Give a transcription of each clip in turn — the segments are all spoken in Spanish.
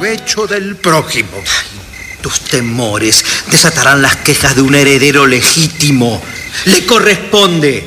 provecho del prójimo. Tus temores desatarán las quejas de un heredero legítimo. Le corresponde.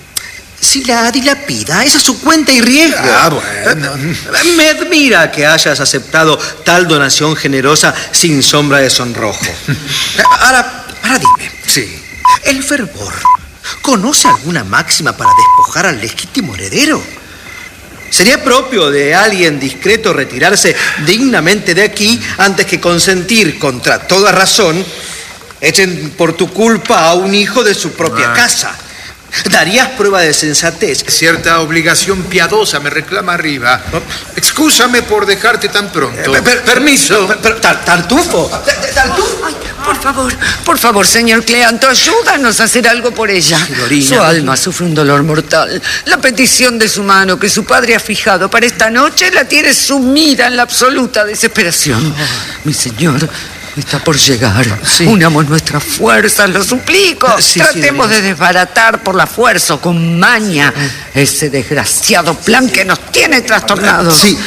Si la dilapida, es a su cuenta y riesgo. Bueno. Me admira que hayas aceptado tal donación generosa sin sombra de sonrojo. Ahora dime. Sí. ¿El fervor conoce alguna máxima para despojar al legítimo heredero? Sería propio de alguien discreto retirarse dignamente de aquí antes que consentir contra toda razón echen por tu culpa a un hijo de su propia casa. ¿Darías prueba de sensatez? Cierta obligación piadosa me reclama arriba. Excúsame por dejarte tan pronto. Permiso. Tartufo. Ay, por favor, señor Cleanto, ayúdanos a hacer algo por ella. Dorina. Su alma sufre un dolor mortal. La petición de su mano que su padre ha fijado para esta noche la tiene sumida en la absoluta desesperación. Mi señor está por llegar. Sí. Unamos nuestras fuerzas, lo suplico. Sí, Tratemos de desbaratar por la fuerza o con maña ese desgraciado plan que nos tiene trastornados. Sí.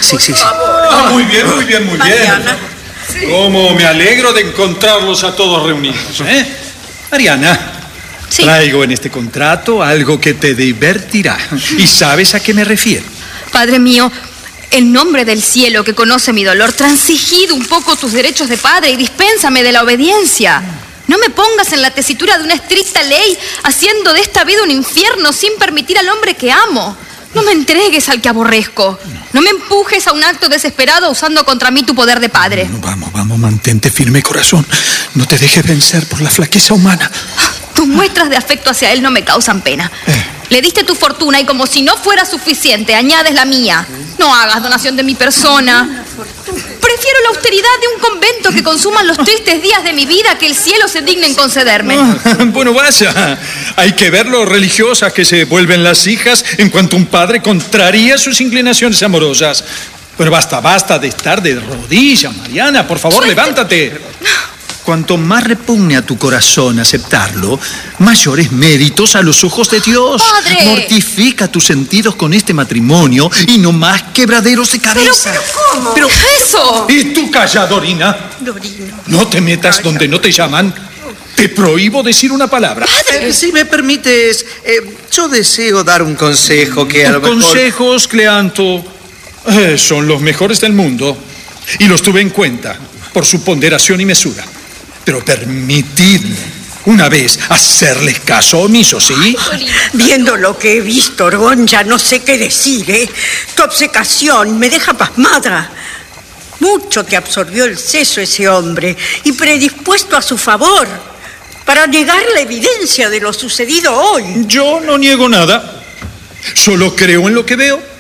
Muy bien. Mariana. Cómo me alegro de encontrarlos a todos reunidos, ¿eh? Mariana, Sí. traigo en este contrato algo que te divertirá. ¿Y sabes a qué me refiero? Padre mío, en nombre del cielo que conoce mi dolor, transigid un poco tus derechos de padre y dispénsame de la obediencia. No me pongas en la tesitura de una estricta ley, haciendo de esta vida un infierno sin permitir al hombre que amo. No me entregues al que aborrezco. No me empujes a un acto desesperado usando contra mí tu poder de padre. Vamos, mantente firme, corazón. No te dejes vencer por la flaqueza humana. Tus muestras de afecto hacia él no me causan pena. Le diste tu fortuna y como si no fuera suficiente, añades la mía. No hagas donación de mi persona. Prefiero la austeridad de un convento que consuman los tristes días de mi vida que el cielo se digne en concederme. Bueno, vaya. Hay que ver lo religiosas que se vuelven las hijas en cuanto un padre contraría sus inclinaciones amorosas. Pero basta de estar de rodillas, Mariana. Por favor, levántate. Cuanto más repugne a tu corazón aceptarlo, mayores méritos a los ojos de Dios. ¡Padre! Mortifica tus sentidos con este matrimonio y no más quebraderos de cabeza. ¿Cómo? Pero, ¡Eso! ¿y tú calla, Dorina? No te metas donde no te llaman. Te prohíbo decir una palabra. Si me permites, yo deseo dar un consejo que a lo Tus mejor... consejos, Cleanto, son los mejores del mundo. Y los tuve en cuenta por su ponderación y mesura. Pero permitidme una vez hacerles caso omiso, ¿sí? Viendo lo que he visto, Orgón, ya no sé qué decir, ¿eh? Tu obcecación me deja pasmada. Mucho te absorbió el seso ese hombre y predispuesto a su favor para negar la evidencia de lo sucedido hoy. Yo no niego nada. Solo creo en lo que veo.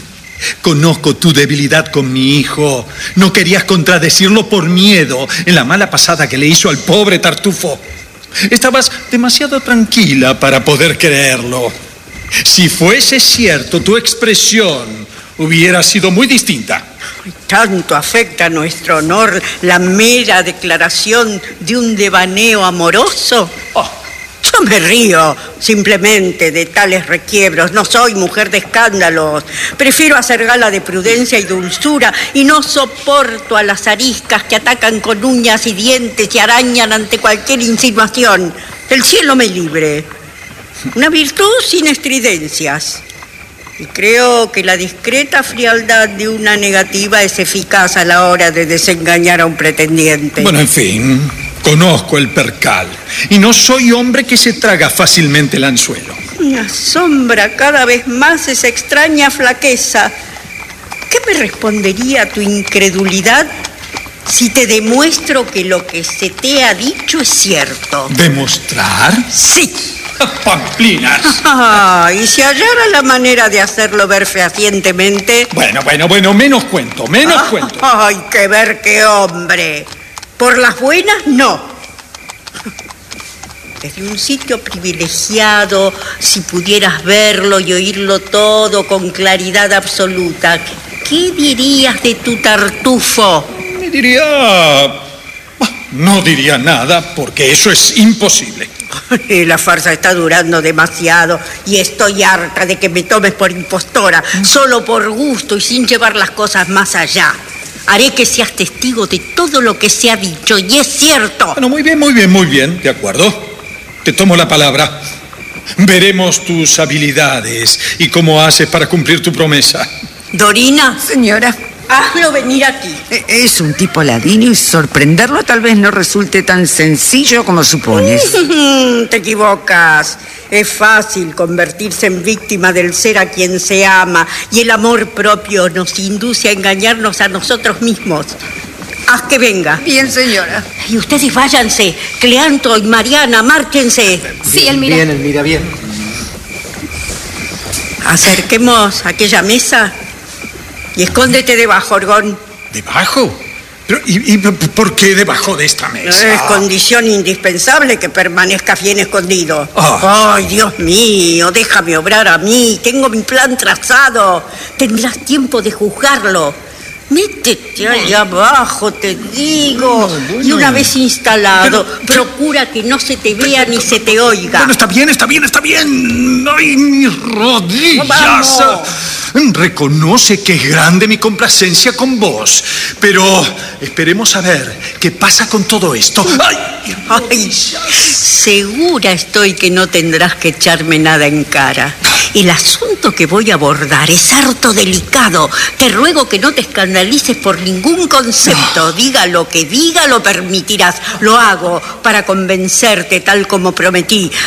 Conozco tu debilidad con mi hijo. No querías contradecirlo por miedo en la mala pasada que le hizo al pobre Tartufo. Estabas demasiado tranquila para poder creerlo. Si fuese cierto, tu expresión hubiera sido muy distinta. Tanto afecta a nuestro honor la mera declaración de un devaneo amoroso. Yo me río simplemente de tales requiebros. No soy mujer de escándalos. Prefiero hacer gala de prudencia y dulzura y no soporto a las ariscas que atacan con uñas y dientes y arañan ante cualquier insinuación. El cielo me libre. Una virtud sin estridencias. Y creo que la discreta frialdad de una negativa es eficaz a la hora de desengañar a un pretendiente. Bueno, en fin, conozco el percal. Y no soy hombre que se traga fácilmente el anzuelo. Me asombra cada vez más esa extraña flaqueza. ¿Qué me respondería tu incredulidad si te demuestro que lo que se te ha dicho es cierto? ¿Demostrar? Sí. ¡Pamplinas! Y si hallara la manera de hacerlo ver fehacientemente... Bueno, menos cuento. ¡Ay, qué ver qué hombre! Por las buenas, no. Desde un sitio privilegiado, si pudieras verlo y oírlo todo con claridad absoluta, ¿qué dirías de tu Tartufo? Me diría... No diría nada, porque eso es imposible. La farsa está durando demasiado y estoy harta de que me tomes por impostora, solo por gusto y sin llevar las cosas más allá. Haré que seas testigo de todo lo que se ha dicho, y es cierto. Bueno, muy bien, de acuerdo. Te tomo la palabra. Veremos tus habilidades y cómo haces para cumplir tu promesa. Dorina. Señora. Hazlo venir aquí. Es un tipo ladino y sorprenderlo tal vez no resulte tan sencillo como supones. Te equivocas. Es fácil convertirse en víctima del ser a quien se ama, y el amor propio nos induce a engañarnos a nosotros mismos. Haz que venga. Bien, señora. Y ustedes váyanse. Cleanto y Mariana, márchense. Sí, Elmira. Bien, Elmira, bien. Acerquemos aquella mesa y escóndete debajo, Orgón. ¿Debajo? Pero, ¿y por qué debajo de esta mesa? Es condición indispensable que permanezcas bien escondido. Ay, Dios mío, déjame obrar a mí. Tengo mi plan trazado. Tendrás tiempo de juzgarlo. Métete allá abajo, te digo. Y una vez instalado, procura que no se te vea ni se te oiga. Bueno, está bien. ¡Ay, mis rodillas! ¡Vamos! Reconoce que es grande mi complacencia con vos, pero esperemos a ver qué pasa con todo esto. Ay, segura estoy que no tendrás que echarme nada en cara. El asunto que voy a abordar es harto delicado. Te ruego que no te escandalices por ningún concepto. Diga lo que diga, lo permitirás. Lo hago para convencerte tal como prometí.